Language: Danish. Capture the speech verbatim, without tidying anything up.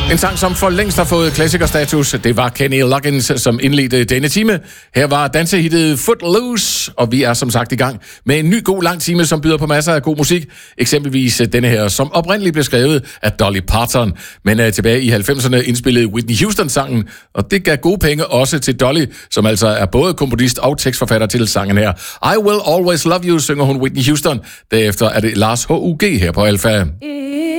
En sang, som for længst har fået klassikerstatus, det var Kenny Loggins, som indledte denne time. Her var dansehittet Footloose, og vi er som sagt i gang med en ny god lang time, som byder på masser af god musik. Eksempelvis denne her, som oprindeligt blev skrevet af Dolly Parton, men uh, tilbage i halvfemserne indspillede Whitney Houston-sangen, og det gav gode penge også til Dolly, som altså er både komponist og tekstforfatter til sangen her. I Will Always Love You, synger hun Whitney Houston. Derefter er det Lars H U G her på Alfa.